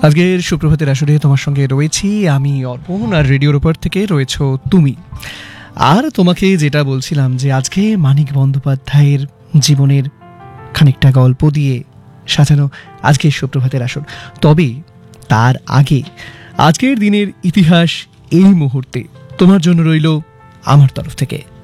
আজকের সুপ্রভাতের আসরে তোমার সঙ্গে রয়েছি আমি অর্পণ, আর রেডিওর ওপর থেকে রয়েছো তুমি। আর তোমাকে যেটা বলছিলাম যে আজকে মানিক বন্দ্যোপাধ্যায়ের জীবনের খানিকটা গল্প দিয়ে সাজানো আজকের সুপ্রভাতের আসর। তবে তার আগে আজকের দিনের ইতিহাস এই মুহূর্তে তোমার জন্য রইল আমার তরফ থেকে।